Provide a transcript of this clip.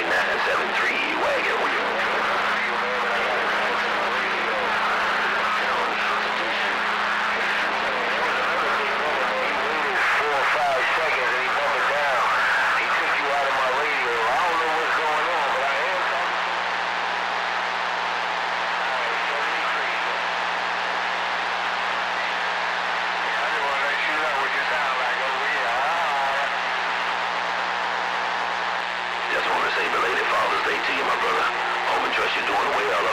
973 wagon wheel. Just want to say belated Father's Day to you, my brother. Hope and trust you're doing well